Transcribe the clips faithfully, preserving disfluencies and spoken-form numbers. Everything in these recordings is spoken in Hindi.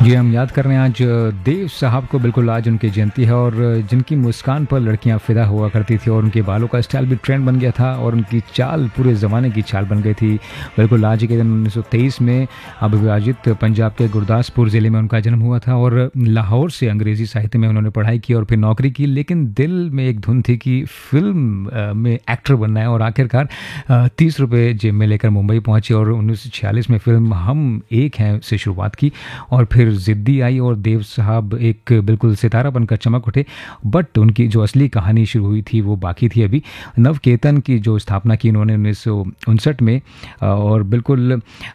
जी, हम याद कर रहे हैं आज देव साहब को। बिल्कुल आज उनकी जयंती है और जिनकी मुस्कान पर लड़कियां फिदा हुआ करती थी और उनके बालों का स्टाइल भी ट्रेंड बन गया था और उनकी चाल पूरे ज़माने की चाल बन गई थी। बिल्कुल आज के दिन उन्नीस सौ तेईस में अविभाजित पंजाब के गुरदासपुर ज़िले में उनका जन्म हुआ था और लाहौर से अंग्रेज़ी साहित्य में उन्होंने पढ़ाई की और फिर नौकरी की। लेकिन दिल में एक धुन थी कि फ़िल्म अ, में एक्टर बनना है और आखिरकार अ, तीस रुपये जेब में लेकर मुंबई पहुंचे और उन्नीस सौ छियालीस में फ़िल्म हम एक हैं से शुरुआत की और फिर ज़िद्दी आई और देव साहब एक बिल्कुल सितारा बनकर चमक उठे। बट उनकी जो असली कहानी शुरू हुई थी वो बाकी थी अभी। नवकेतन की जो स्थापना की उन्होंने उन्नीस सौ उनसठ में अ, और बिल्कुल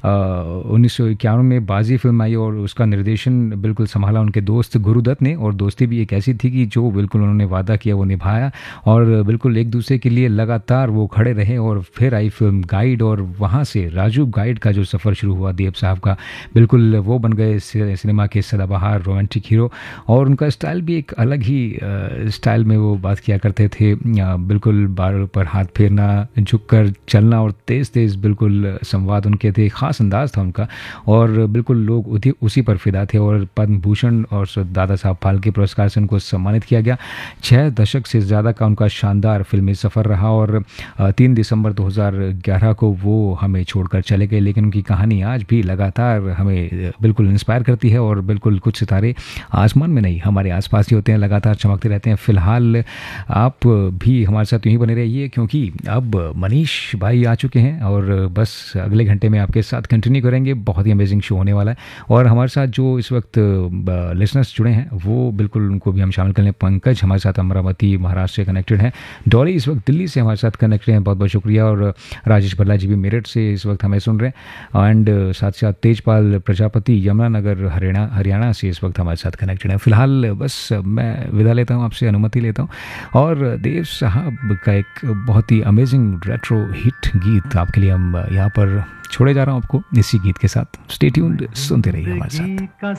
उन्नीस सौ इक्यावन में बाजी फिल्म आई और उसका निर्देशन बिल्कुल संभाला उनके दोस्त गुरुदत्त ने। और दोस्ती भी एक ऐसी थी कि जो बिल्कुल उन्होंने वादा किया वो निभाया और बिल्कुल एक दूसरे के लिए लगातार वो खड़े रहे। और फिर आई फिल्म गाइड और वहाँ से राजू गाइड का जो सफ़र शुरू हुआ देव साहब का, बिल्कुल वो बन गए सिनेमा के सदाबहार रोमांटिक हीरो। और उनका स्टाइल भी एक अलग ही अ, स्टाइल में वो बात किया करते थे। अ, बिल्कुल बार पर हाथ फेरना, झुककर चलना और तेज़ तेज़ बिल्कुल संवाद उनके थे। ख़ास अंदाज था उनका और बिल्कुल लोग उसी उसी पर फिदा थे। और पद्म भूषण और दादा साहब फाल्के पुरस्कार से उनको सम्मानित किया गया। छः दशक से ज़्यादा का उनका शानदार फिल्मी सफ़र रहा और अ, तीन दिसंबर दो हज़ार ग्यारह को वो हमें छोड़कर चले गए। लेकिन उनकी कहानी आज भी लगातार हमें बिल्कुल इंस्पायर करती है और बिल्कुल कुछ सितारे आसमान में नहीं हमारे आसपास ही होते हैं, लगातार चमकते रहते हैं। फिलहाल आप भी हमारे साथ यूं ही बने रहिए क्योंकि अब मनीष भाई आ चुके हैं और बस अगले घंटे में आपके साथ कंटिन्यू करेंगे। बहुत ही अमेजिंग शो होने वाला है और हमारे साथ जो इस वक्त लिसनर्स जुड़े हैं वो बिल्कुल उनको भी हम शामिल कर लें। पंकज हमारे साथ अमरावती महाराष्ट्र से कनेक्टेड हैं, डॉली इस वक्त दिल्ली से हमारे साथ कनेक्टेड हैं, बहुत बहुत शुक्रिया। और राजेश भल्ला जी भी मेरठ से इस वक्त हमें सुन रहे हैं एंड साथ साथ तेजपाल प्रजापति यमुनानगर हरियाणा हरियाणा से इस वक्त हमारे साथ कनेक्टेड है। फिलहाल बस मैं विदा लेता हूँ, आपसे अनुमति लेता हूँ और देव साहब का एक बहुत ही अमेजिंग रेट्रो हिट गीत आपके लिए हम यहाँ पर छोड़े जा रहा हूँ आपको इसी गीत के साथ। स्टे ट्यून्ड, सुनते रहिए हमारे साथ।